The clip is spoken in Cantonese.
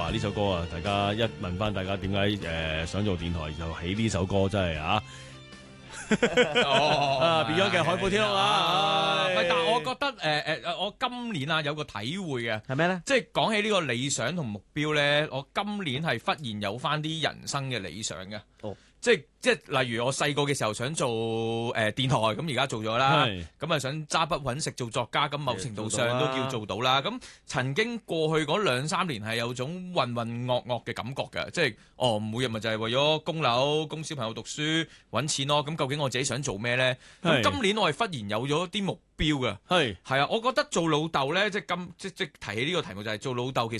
哇！呢首歌啊，大家一問翻大家點解想做電台，就起呢首歌真係啊！Beyond 嘅《海闊天空》啊， 但係我覺得我今年啊有個體會嘅係咩咧？ 即係講起呢個理想同目標咧，我今年係忽然有翻啲人生嘅理想嘅。 哦， 即係例如我細個嘅時候想做電台，咁而家做咗啦。咁啊想揸筆揾食做作家，咁某程度上都叫做到啦。咁曾經過去嗰2-3年係有種渾渾噩噩嘅感覺嘅，即係每日咪就係為咗供樓、供小朋友讀書、揾錢咯。咁究竟我自己想做咩咧？咁今年我係忽然有咗啲目標嘅。係啊，我覺得做老豆咧，即提起呢個題目就係做老豆其實